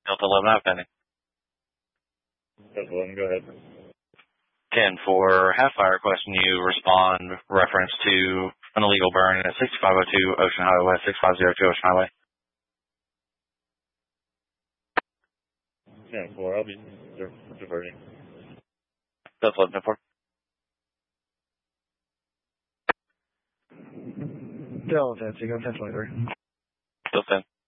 Delta 11 out pending. Delta 11, go ahead. 10 for half-fire request, and you respond reference to an illegal burn at 6502 Ocean Highway West, 6502 Ocean Highway. 10-4, I'll be diverting. Delta 11, 10-4. Delta 10, 23. Delta 10.